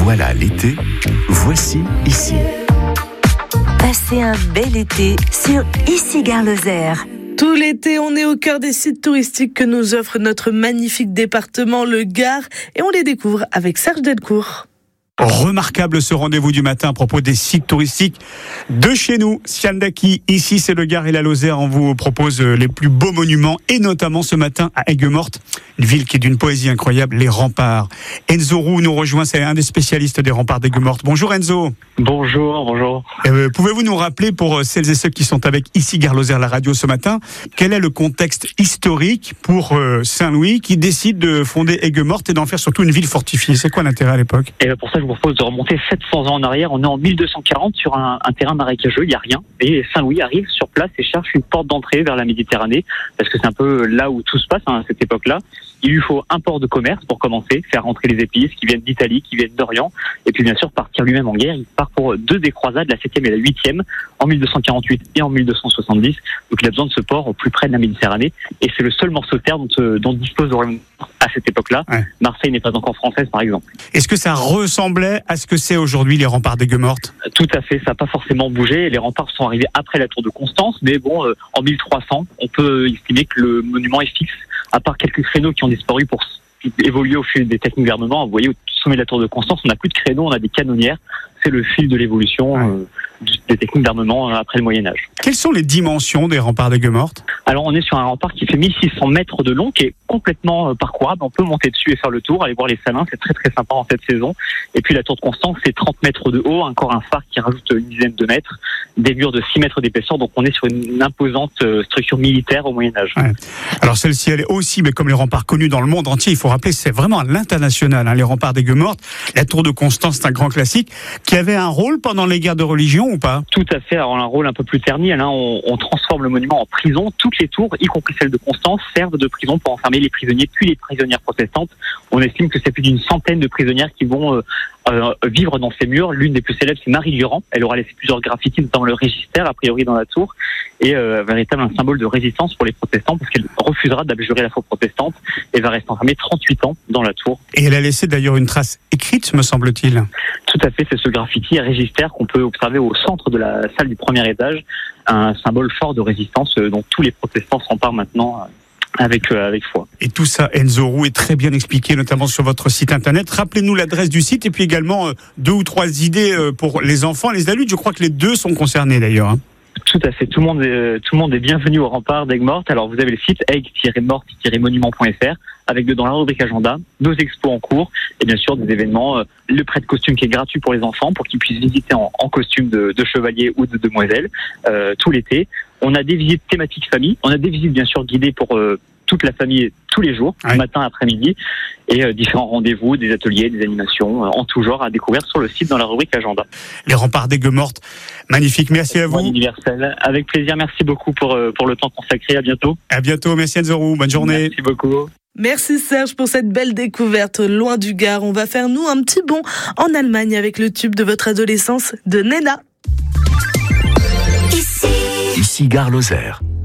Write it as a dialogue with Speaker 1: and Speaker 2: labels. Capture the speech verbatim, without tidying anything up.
Speaker 1: Voilà l'été, voici ici.
Speaker 2: Passez un bel été sur Ici Gare Lozère.
Speaker 3: Tout l'été, on est au cœur des sites touristiques que nous offre notre magnifique département, le Gard, et on les découvre avec Serge Delcourt.
Speaker 4: Remarquable ce rendez-vous du matin à propos des sites touristiques de chez nous, Siandaki. Ici, c'est le Gard et la Lozère. On vous propose les plus beaux monuments et notamment ce matin à Aigues-Mortes, une ville qui est d'une poésie incroyable, les remparts. Enzo Roux nous rejoint, c'est un des spécialistes des remparts d'Aigues-Mortes. Bonjour Enzo.
Speaker 5: Bonjour, bonjour.
Speaker 4: Euh, pouvez-vous nous rappeler pour celles et ceux qui sont avec ici Gare Lozère la radio ce matin, quel est le contexte historique pour euh, Saint-Louis qui décide de fonder Aigues-Mortes et d'en faire surtout une ville fortifiée? C'est quoi l'intérêt à l'époque?
Speaker 5: Et pour ça, je vous propose de remonter sept cents ans en arrière. On est en mille deux cent quarante sur un, un terrain marécageux, il n'y a rien. Et Saint-Louis arrive sur place et cherche une porte d'entrée vers la Méditerranée, parce que c'est un peu là où tout se passe hein, à cette époque-là. Il lui faut un port de commerce pour commencer, faire rentrer les épices qui viennent d'Italie, qui viennent d'Orient, et puis bien sûr partir lui-même en guerre. Il part pour deux des croisades, la septième et la huitième, en mille deux cent quarante-huit et en mille deux cent soixante-dix. Donc il a besoin de ce port au plus près de la Méditerranée, et c'est le seul morceau de terre dont, euh, dont dispose Orient à cette époque-là. Ouais. Marseille n'est pas encore française, par exemple.
Speaker 4: Est-ce que ça ressemblait à ce que c'est aujourd'hui les remparts d'Aigues-Mortes?
Speaker 5: Tout à fait, ça n'a pas forcément bougé. Les remparts sont arrivés après la tour de Constance, mais bon, euh, en mille trois cents, on peut estimer que le monument est fixe, à part quelques créneaux qui ont disparu pour évoluer au fil des techniques d'armement. Vous voyez, au sommet de la tour de Constance, on n'a plus de créneaux, on a des canonnières. C'est le fil de l'évolution ouais. euh, des techniques d'armement après le Moyen-Âge.
Speaker 4: Quelles sont les dimensions des remparts d'Aigues-Mortes?
Speaker 5: Alors, on est sur un rempart qui fait mille six cents mètres de long, qui est complètement euh, parcourable. On peut monter dessus et faire le tour, aller voir les salins. C'est très, très sympa en cette saison. Et puis, la tour de Constance, c'est trente mètres de haut, encore un phare qui rajoute une dizaine de mètres, des murs de six mètres d'épaisseur. Donc, on est sur une imposante euh, structure militaire au Moyen-Âge. Ouais.
Speaker 4: Alors, celle-ci, elle est aussi, mais comme les remparts connus dans le monde entier, il faut rappeler, c'est vraiment à l'international, hein, les remparts d'Aigues-Mortes. La tour de Constance, c'est un grand classique, qui avait un rôle pendant les guerres de religion ou pas?
Speaker 5: Tout à fait. Alors, un rôle un peu plus terni. Là, on, on transforme le monument en prison. Toutes les tours, y compris celle de Constance, servent de prison pour enfermer les prisonniers, puis les prisonnières protestantes. On estime que c'est plus d'une centaine de prisonnières qui vont euh, euh, vivre dans ces murs. L'une des plus célèbres, c'est Marie Durand. Elle aura laissé plusieurs graffitis, notamment le Register, a priori dans la tour, et euh, véritable un symbole de résistance pour les protestants, parce qu'elle refusera d'abjurer la foi protestante et va rester enfermée trente-huit ans dans la tour.
Speaker 4: Et elle a laissé d'ailleurs une trace écrite, me semble-t-il.
Speaker 5: Tout à fait, c'est ce graffiti Register qu'on peut observer au centre de la salle du premier étage, un symbole fort de résistance euh, dont tous les protestants s'emparent maintenant euh, avec, euh, avec foi.
Speaker 4: Et tout ça, Enzo Roux, est très bien expliqué, notamment sur votre site internet. Rappelez-nous l'adresse du site et puis également euh, deux ou trois idées euh, pour les enfants et les adultes. Je crois que les deux sont concernés d'ailleurs. Hein.
Speaker 5: Tout à fait, tout le monde est, tout le monde est bienvenu au rempart d'Aigues-Mortes. Alors vous avez le site aigues-mortes-monument point f r avec dedans la rubrique agenda, nos expos en cours et bien sûr des événements, euh, le prêt de costume qui est gratuit pour les enfants pour qu'ils puissent visiter en, en costume de, de chevalier ou de demoiselle euh, tout l'été. On a des visites thématiques famille, on a des visites bien sûr guidées pour euh, toute la famille tous les jours, ouais. matin, après-midi, et euh, différents rendez-vous, des ateliers, des animations, euh, en tout genre à découvrir sur le site dans la rubrique agenda.
Speaker 4: Les remparts d'Aigues-Mortes, magnifique, merci à vous.
Speaker 5: Universel, avec plaisir, merci beaucoup pour, euh, pour le temps consacré, à bientôt.
Speaker 4: À bientôt, merci Enzo Roux, bonne journée.
Speaker 5: Merci beaucoup.
Speaker 3: Merci Serge pour cette belle découverte loin du Gard. On va faire nous un petit bond en Allemagne avec le tube de votre adolescence de Nena.
Speaker 1: Ici, Ici Gare Lozère.